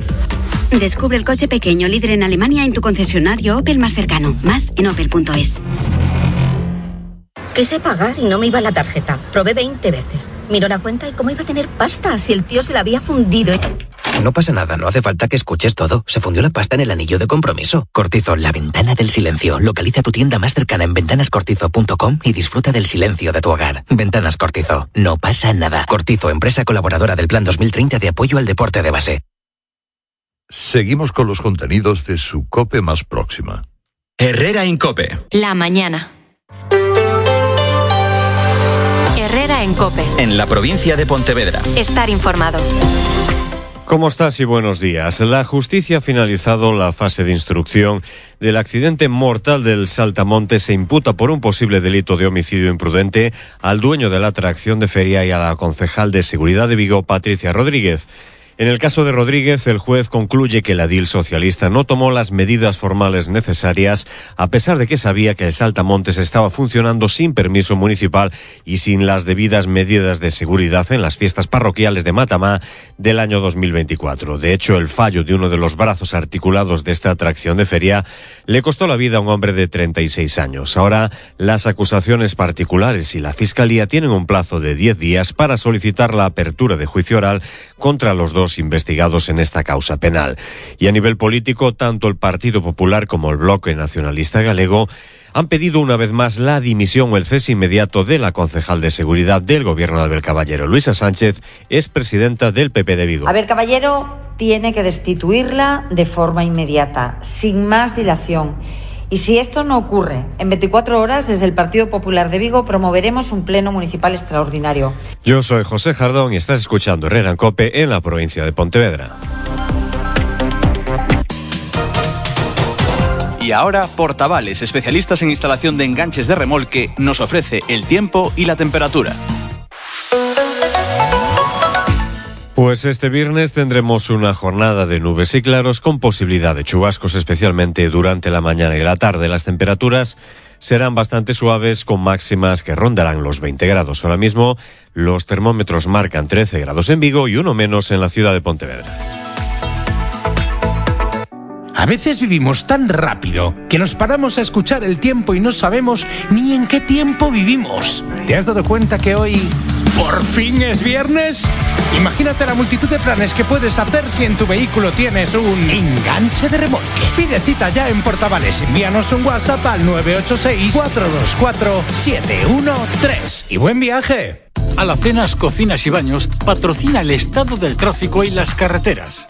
Descubre el coche pequeño líder en Alemania en tu concesionario Opel más cercano. Más en opel.es. Quise pagar y no me iba la tarjeta. Probé 20 veces. Miró la cuenta y cómo iba a tener pasta si el tío se la había fundido. No pasa nada, no hace falta que escuches todo. Se fundió la pasta en el anillo de compromiso. Cortizo, la ventana del silencio. Localiza tu tienda más cercana en ventanascortizo.com y disfruta del silencio de tu hogar. Ventanas Cortizo. No pasa nada. Cortizo, empresa colaboradora del Plan 2030 de apoyo al deporte de base. Seguimos con los contenidos de su COPE más próxima. Herrera en COPE. La mañana. Herrera en COPE. En la provincia de Pontevedra. Estar informado. ¿Cómo estás y buenos días? La justicia ha finalizado la fase de instrucción del accidente mortal del Saltamonte. Se imputa por un posible delito de homicidio imprudente al dueño de la atracción de feria y a la concejal de seguridad de Vigo, Patricia Rodríguez. En el caso de Rodríguez, el juez concluye que la edil socialista no tomó las medidas formales necesarias, a pesar de que sabía que el Saltamontes estaba funcionando sin permiso municipal y sin las debidas medidas de seguridad en las fiestas parroquiales de Matamá del año 2024. De hecho, el fallo de uno de los brazos articulados de esta atracción de feria le costó la vida a un hombre de 36 años. Ahora, las acusaciones particulares y la Fiscalía tienen un plazo de 10 días para solicitar la apertura de juicio oral contra los dos investigados en esta causa penal. Y a nivel político, tanto el Partido Popular como el Bloque Nacionalista Galego han pedido una vez más la dimisión o el cese inmediato de la concejal de seguridad del gobierno de Abel Caballero. Luisa Sánchez es presidenta del PP de Vigo. Abel Caballero tiene que destituirla de forma inmediata, sin más dilación. Y si esto no ocurre, en 24 horas, desde el Partido Popular de Vigo promoveremos un pleno municipal extraordinario. Yo soy José Jardón y estás escuchando Herrera en COPE en la provincia de Pontevedra. Y ahora, Portavales, especialistas en instalación de enganches de remolque, nos ofrece el tiempo y la temperatura. Pues este viernes tendremos una jornada de nubes y claros con posibilidad de chubascos, especialmente durante la mañana y la tarde. Las temperaturas serán bastante suaves con máximas que rondarán los 20 grados. Ahora mismo los termómetros marcan 13 grados en Vigo y uno menos en la ciudad de Pontevedra. A veces vivimos tan rápido que nos paramos a escuchar el tiempo y no sabemos ni en qué tiempo vivimos. ¿Te has dado cuenta que hoy por fin es viernes? Imagínate la multitud de planes que puedes hacer si en tu vehículo tienes un enganche de remolque. Pide cita ya en Portavales. Envíanos un WhatsApp al 986-424-713. ¡Y buen viaje! Alacenas Cocinas y Baños patrocina el estado del tráfico y las carreteras.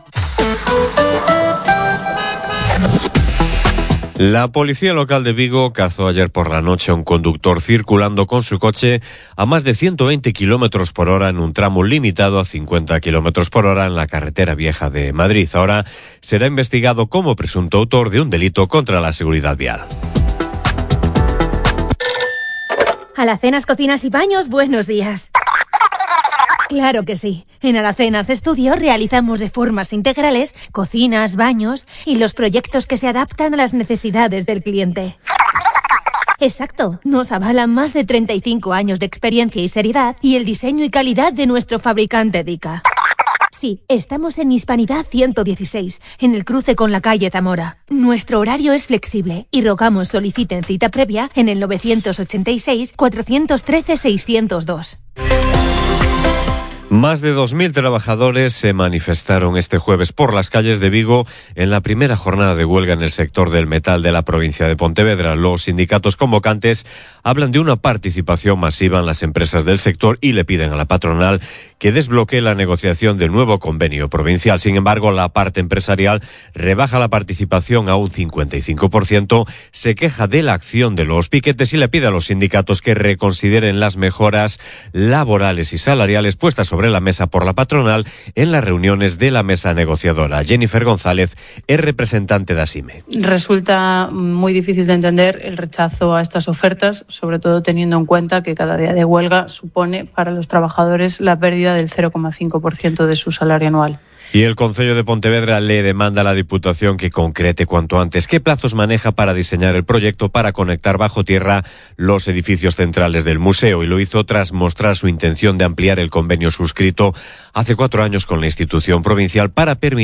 La policía local de Vigo cazó ayer por la noche a un conductor circulando con su coche a más de 120 kilómetros por hora en un tramo limitado a 50 kilómetros por hora en la carretera vieja de Madrid. Ahora será investigado como presunto autor de un delito contra la seguridad vial. Alacenas Cocinas y Baños, buenos días. Claro que sí. En Alacenas Estudio realizamos reformas integrales, cocinas, baños y los proyectos que se adaptan a las necesidades del cliente. Exacto. Nos avalan más de 35 años de experiencia y seriedad y el diseño y calidad de nuestro fabricante Dica. Sí, estamos en Hispanidad 116, en el cruce con la calle Zamora. Nuestro horario es flexible y rogamos soliciten cita previa en el 986 413 602. Más de 2.000 trabajadores se manifestaron este jueves por las calles de Vigo en la primera jornada de huelga en el sector del metal de la provincia de Pontevedra. Los sindicatos convocantes hablan de una participación masiva en las empresas del sector y le piden a la patronal que desbloquee la negociación del nuevo convenio provincial. Sin embargo, la parte empresarial rebaja la participación a un 55%, se queja de la acción de los piquetes y le pide a los sindicatos que reconsideren las mejoras laborales y salariales puestas sobre la mesa por la patronal en las reuniones de la mesa negociadora. Jennifer González es representante de ASIME. Resulta muy difícil de entender el rechazo a estas ofertas, sobre todo teniendo en cuenta que cada día de huelga supone para los trabajadores la pérdida del 0,5% de su salario anual. Y el Concello de Pontevedra le demanda a la Diputación que concrete cuanto antes qué plazos maneja para diseñar el proyecto para conectar bajo tierra los edificios centrales del museo, y lo hizo tras mostrar su intención de ampliar el convenio suscrito hace 4 años con la institución provincial para permitir